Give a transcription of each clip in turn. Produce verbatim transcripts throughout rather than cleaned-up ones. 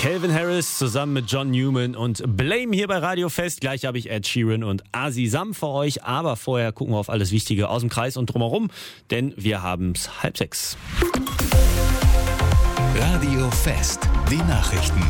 Calvin Harris zusammen mit John Newman und Blame hier bei Radio Fest. Gleich habe ich Ed Sheeran und Asi Sam für euch. Aber vorher gucken wir auf alles Wichtige aus dem Kreis und drumherum, denn wir haben's halb sechs. Radio Fest, die Nachrichten.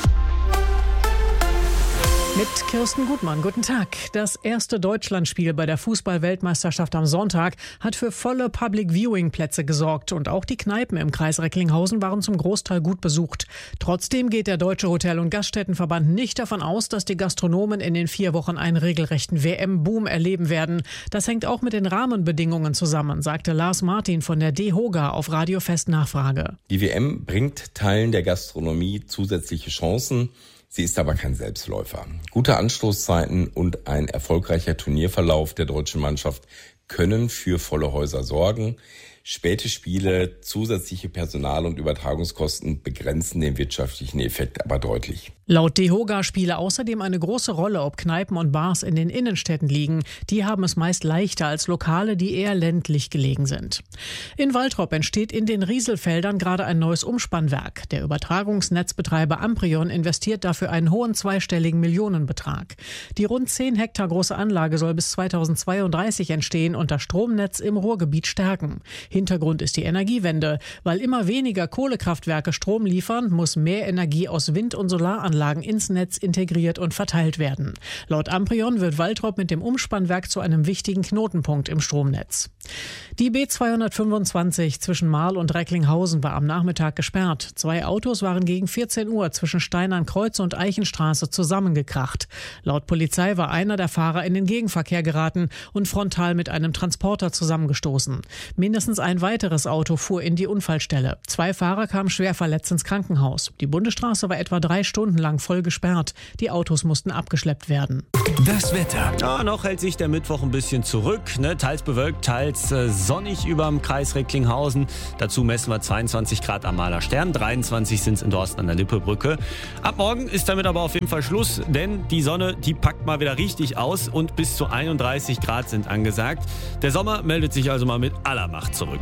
Mit Kirsten Gutmann, guten Tag. Das erste Deutschlandspiel bei der Fußball-Weltmeisterschaft am Sonntag hat für volle Public-Viewing-Plätze gesorgt. Und auch die Kneipen im Kreis Recklinghausen waren zum Großteil gut besucht. Trotzdem geht der Deutsche Hotel- und Gaststättenverband nicht davon aus, dass die Gastronomen in den vier Wochen einen regelrechten W M-Boom erleben werden. Das hängt auch mit den Rahmenbedingungen zusammen, sagte Lars Martin von der DEHOGA auf Radio Fest Nachfrage. Die W M bringt Teilen der Gastronomie zusätzliche Chancen. Sie ist aber kein Selbstläufer. Gute Anstoßzeiten und ein erfolgreicher Turnierverlauf der deutschen Mannschaft können für volle Häuser sorgen. Späte Spiele, zusätzliche Personal- und Übertragungskosten begrenzen den wirtschaftlichen Effekt aber deutlich. Laut DEHOGA spiele außerdem eine große Rolle, ob Kneipen und Bars in den Innenstädten liegen. Die haben es meist leichter als Lokale, die eher ländlich gelegen sind. In Waltrop entsteht in den Rieselfeldern gerade ein neues Umspannwerk. Der Übertragungsnetzbetreiber Amprion investiert dafür einen hohen zweistelligen Millionenbetrag. Die rund zehn Hektar große Anlage soll bis zweitausendzweiunddreißig entstehen und das Stromnetz im Ruhrgebiet stärken. Hintergrund ist die Energiewende. Weil immer weniger Kohlekraftwerke Strom liefern, muss mehr Energie aus Wind- und Solaranlagen ins Netz integriert und verteilt werden. Laut Amprion wird Waltrop mit dem Umspannwerk zu einem wichtigen Knotenpunkt im Stromnetz. Die B zweihundertfünfundzwanzig zwischen Marl und Recklinghausen war am Nachmittag gesperrt. Zwei Autos waren gegen vierzehn Uhr zwischen Steinern-Kreuz und Eichenstraße zusammengekracht. Laut Polizei war einer der Fahrer in den Gegenverkehr geraten und frontal mit einem Transporter zusammengestoßen. Mindestens ein weiteres Auto fuhr in die Unfallstelle. Zwei Fahrer kamen schwer verletzt ins Krankenhaus. Die Bundesstraße war etwa drei Stunden lang voll gesperrt. Die Autos mussten abgeschleppt werden. Das Wetter. Ja, noch hält sich der Mittwoch ein bisschen zurück. Ne? Teils bewölkt, teils äh, sonnig überm Kreis Recklinghausen. Dazu messen wir zweiundzwanzig Grad am Mahler Stern, dreiundzwanzig sind es in Dorsten an der Lippebrücke. Ab morgen ist damit aber auf jeden Fall Schluss, denn die Sonne, die packt mal wieder richtig aus und bis zu einunddreißig Grad sind angesagt. Der Sommer meldet sich also mal mit aller Macht zurück.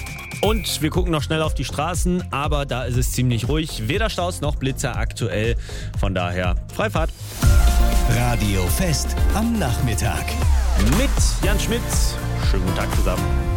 Und wir gucken noch schnell auf die Straßen, aber da ist es ziemlich ruhig. Weder Staus noch Blitzer aktuell. Von daher Freifahrt. Radio Fest am Nachmittag. Mit Jan Schmidt. Schönen guten Tag zusammen.